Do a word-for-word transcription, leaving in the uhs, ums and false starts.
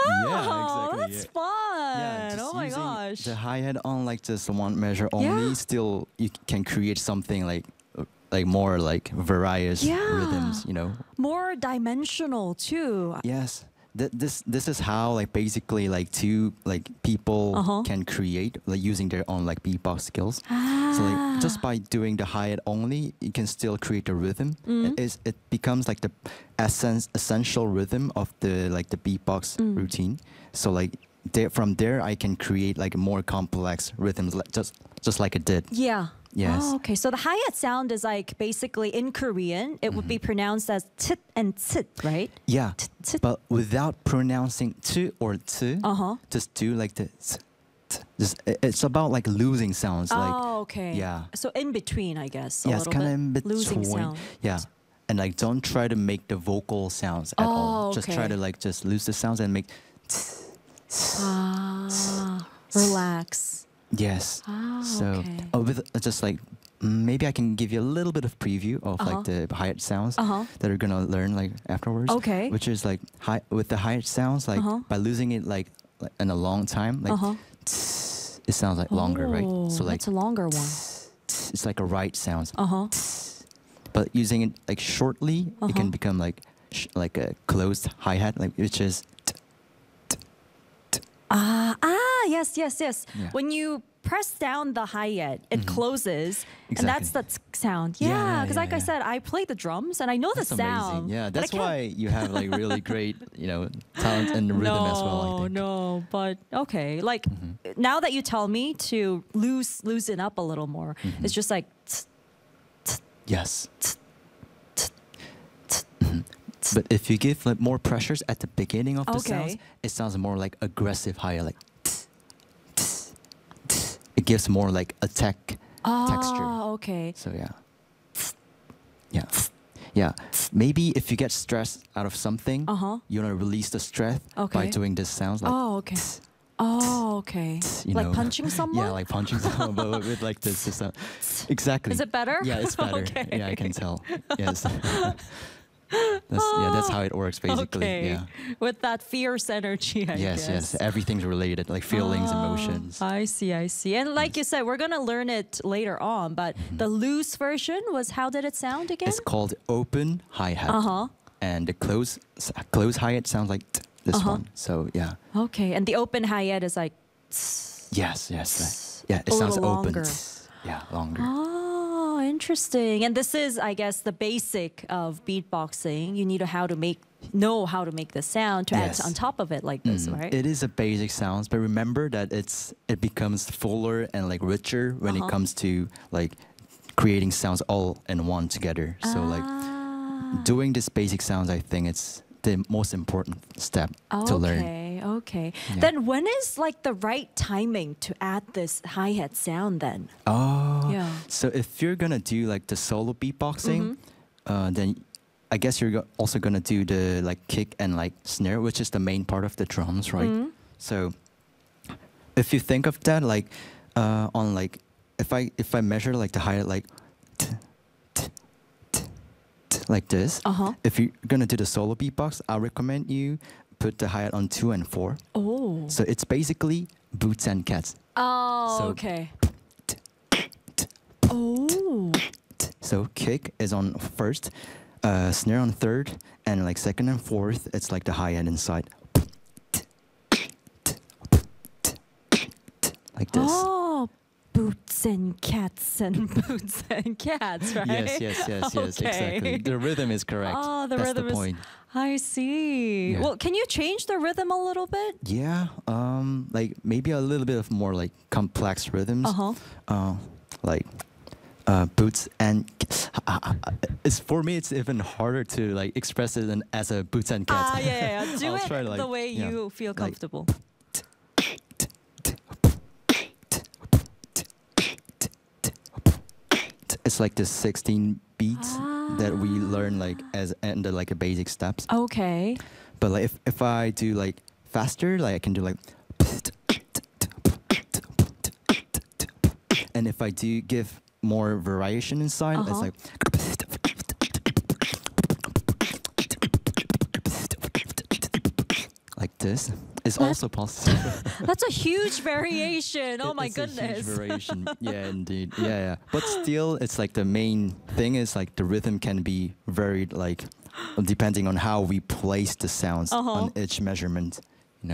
Yeah, exactly. that's Yeah. fun. Yeah, just Oh my using gosh. the hi-hat on like just one measure only, Yeah. still you can create something like uh, like more like various Yeah. rhythms, you know. More dimensional too. Yes. Th- this this is how like basically like two like people Uh-huh. can create like using their own like beatbox skills. So like just by doing the hi-hat only, you can still create a rhythm. Mm. It is it becomes like the essence essential rhythm of the like the beatbox Mm. routine. So like there, from there I can create like more complex rhythms like just just like it did. Yeah. Yes. Oh, okay. So the hi-hat sound is like basically in Korean, it would be pronounced as tit and tit, right? Yeah. tit. But without pronouncing t or t, Uh-huh. just do like the t, t. Just i- it's about like losing sounds like Oh, okay. yeah. So in between, I guess. A yeah, it's little kind of bit in between. losing sound. Yeah. And like don't try to make the vocal sounds at all. Oh, Just try okay. to like just lose the sounds and make Ah, relax. yes. Ah, So okay. uh, with uh, just like mm, maybe I can give you a little bit of preview of Uh-huh. like the hi-hat sounds Uh-huh. that are gonna learn like afterwards. Okay. Which is like hi- with the hi-hat sounds like Uh-huh. by losing it like, like in a long time like Uh-huh. it sounds like longer, right? Oh, So like that's a longer one. it's like a right sound. Uh-huh. But using it like shortly, it Uh-huh. can become like sh- like a closed hi-hat, like which is Ah, ah, yes, yes, yes. Yeah. When you press down the hi-hat, it closes, and that's Exactly. the t- sound. Yeah, Yeah, yeah, because yeah, like I yeah. said, I play the drums and I know that's the sound. amazing. Yeah, but I that's can't- why you have like really great, you know, talent and rhythm no, as well. I think. no, but okay. Like now that you tell me to loose, loosen up a little more, it's just like. t- Yes. Mhm. But if you give like more pressures at the beginning of the sounds, Okay. it sounds more like aggressive higher, like it gives more like attack texture. Oh, okay. So yeah. Yeah. Yeah. Maybe if you get stressed out of something, Uh-huh. you want to release the stress by Okay. doing this sounds like Oh, okay. Oh, okay. you Like know. punching someone? Yeah, like punching someone, but with like this, this sound. Exactly. Is it better? Yeah, it's better. Okay. Yeah, I can tell. Yes. that's, yeah, that's how it works basically. Okay. Yeah. With that fierce energy, I Yes, guess. yes. Everything's related, like feelings, Oh, emotions. I see, I see. And like you said, we're going to learn it later on, but the loose version was, how did it sound again? Mm-hmm. It's called open hi-hat. Uh-huh. And the close close hi-hat sounds like t- this Uh-huh. one. So yeah. Okay, and the open hi-hat is like... Yes, yes. Right. Yeah, it A sounds little open. longer. Yeah, longer. Oh, interesting. And this is, I guess, the basic of beatboxing. You need to how to make know how to make the sound to Yes. add on top of it like this, Mm, right? It is a basic sounds, but remember that it's it becomes fuller and like richer when Uh-huh. it comes to like creating sounds all in one together. So like Ah. doing this basic sounds, I think it's the most important step to learn. Okay, okay. Yeah. Then when is like the right timing to add this hi-hat sound then? Oh, Yeah. so if you're gonna do like the solo beatboxing, Mm-hmm. uh, then I guess you're go- also gonna do the like kick and like snare, which is the main part of the drums, right? Mhm. So if you think of that, like uh, on like if I if I measure like the hi-hat like t- t- t- t- like this, Uh-huh. if you're gonna do the solo beatbox, I recommend you put the hi-hat on two and four. Oh. So it's basically boots and cats. Oh, So- okay. Oh. So kick is on first, uh, snare on third, and like second and fourth, it's like the hi-hat inside. Like this. Oh, boots and cats and boots and cats, right? Yes, yes, yes, yes, exactly. Okay. The rhythm is correct. Oh, the That's rhythm the is- point. I see. Yeah. Well, can you change the rhythm a little bit? Yeah, um, like maybe a little bit of more like complex rhythms. Uh-huh. Uh, like uh, boots and it's for me. It's even harder to like express it in, as a boots and cats. Ah, yeah, yeah, yeah. Do I'll it try to, like, the way yeah, you feel like- comfortable. It's like the sixteen beats that we Ah. learn like as and the like a basic steps. Okay. But like if, if I do like faster, like I can do like and if I do give more variation inside, Uh-huh. it's like like this. is That- also positive. That's a huge variation. Oh It- my it's a goodness. huge variation. Yeah, indeed. Yeah, yeah. But still, it's like the main thing is like the rhythm can be very like depending on how we place the sounds Uh-huh. on each measurement.